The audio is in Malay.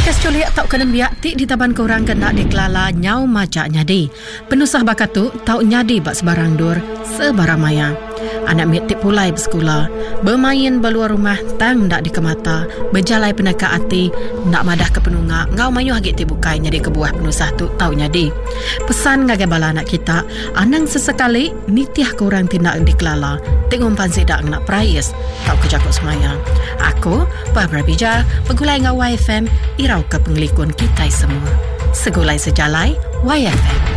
Kes culik tau kena biak ti di taban korang kena dikelala nyau macak nyadi. Penusah bakat tu tau nyadi bak sebarang dur sebarang maya. Anak mitik pulai bersekolah, bermain beluar rumah tang dak dikemata, berjalai penaka hati, nak madah ke penunga, ngau mayu hagit ti bukai nyadi kebuah penusah tu tau nyadi. Pesan ngagai bala anak kita, anang sesekali nitiah korang tindak dikelala, tengok pansi dak nak prayes, tau kejakut semaya. Aku, Barbara Bija, pegulai ngau YFM, irau ke penglikun kita semua. Segulai sejalai, YFM.